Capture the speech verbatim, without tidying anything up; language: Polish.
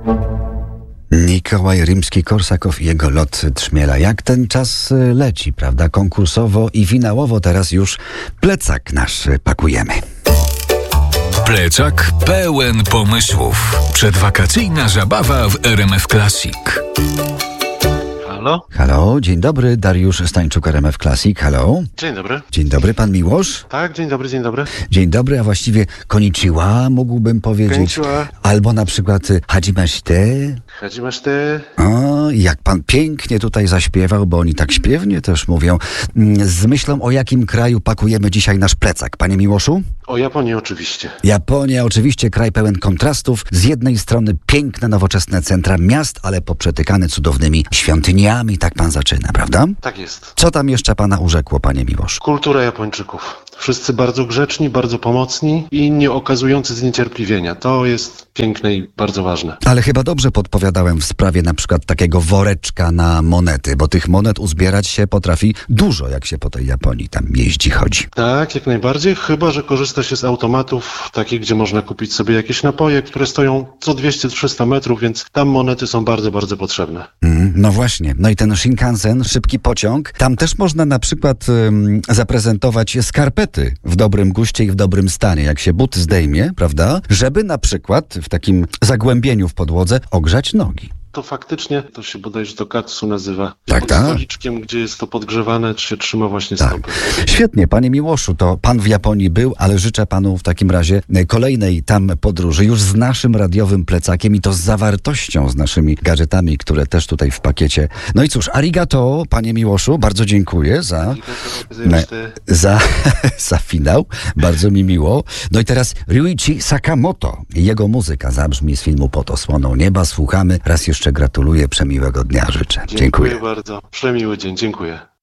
Mikołaj Rimski-Korsakow i jego lot Trzmiela. Jak ten czas leci, prawda? Konkursowo i finałowo teraz już plecak nasz pakujemy. Plecak pełen pomysłów. Przedwakacyjna zabawa w R M F Classic. Halo? Halo, dzień dobry, Dariusz Stańczuk, R M F Classic, halo. Dzień dobry. Dzień dobry, pan Miłosz? Tak, dzień dobry, dzień dobry. Dzień dobry, a właściwie konnichiwa mógłbym powiedzieć. Konnichiwa. Albo na przykład y, hajimashite. Hajimashite. O, jak pan pięknie tutaj zaśpiewał, bo oni tak śpiewnie też mówią. Mm, Z myślą, o jakim kraju pakujemy dzisiaj nasz plecak, panie Miłoszu? O Japonii oczywiście. Japonia, oczywiście kraj pełen kontrastów. Z jednej strony piękne, nowoczesne centra miast, ale poprzetykane cudownymi świątyniami. Tak pan zaczyna, prawda? Tak jest. Co tam jeszcze pana urzekło, panie Miłosz? Kultura Japończyków. Wszyscy bardzo grzeczni, bardzo pomocni i nie okazujący zniecierpliwienia. To jest piękne i bardzo ważne. Ale chyba dobrze podpowiadałem w sprawie na przykład takiego woreczka na monety, bo tych monet uzbierać się potrafi dużo, jak się po tej Japonii tam jeździ, chodzi. Tak, jak najbardziej, chyba że korzysta się z automatów takich, gdzie można kupić sobie jakieś napoje, które stoją co dwieście trzysta metrów, więc tam monety są bardzo, bardzo potrzebne. Mm, no właśnie. No i ten Shinkansen, szybki pociąg, tam też można na przykład ym, zaprezentować skarpety w dobrym guście i w dobrym stanie, jak się but zdejmie, prawda? Żeby na przykład w takim zagłębieniu w podłodze ogrzać nogi. To faktycznie, to się bodajże to katsu nazywa. Tak, Pod tak. stoliczkiem, gdzie jest to podgrzewane, czy się trzyma właśnie Tak. stopy. Świetnie, panie Miłoszu, to pan w Japonii był, ale życzę panu w takim razie kolejnej tam podróży, już z naszym radiowym plecakiem i to z zawartością, z naszymi gadżetami, które też tutaj w pakiecie. No i cóż, arigato, panie Miłoszu, bardzo dziękuję za, za, za finał, bardzo mi miło. No i teraz Ryuichi Sakamoto, jego muzyka zabrzmi z filmu Pod osłoną nieba, słuchamy, raz jeszcze gratuluję, przemiłego dnia życzę. Dziękuję bardzo. Przemiły dzień, dziękuję.